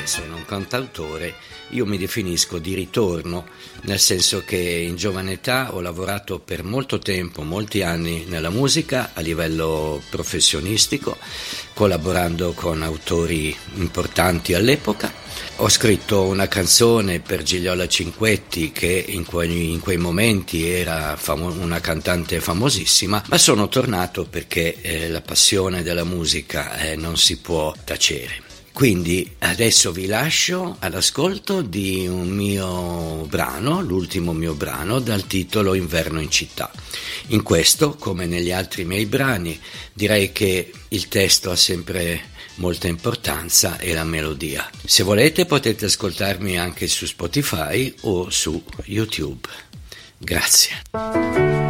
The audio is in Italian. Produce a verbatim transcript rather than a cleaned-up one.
sono un cantautore, io mi definisco di ritorno, nel senso che in giovane età ho lavorato per molto tempo, molti anni nella musica a livello professionistico, collaborando con autori importanti all'epoca. Ho scritto una canzone per Gigliola Cinquetti che in quei, in quei momenti era famo- una cantante famosissima, ma sono tornato perché eh, la passione della musica eh, non si può tacere. Quindi adesso vi lascio all'ascolto di un mio brano, l'ultimo mio brano, dal titolo Inverno in città. In questo, come negli altri miei brani, direi che il testo ha sempre molta importanza e la melodia. Se volete potete ascoltarmi anche su Spotify o su YouTube. Grazie.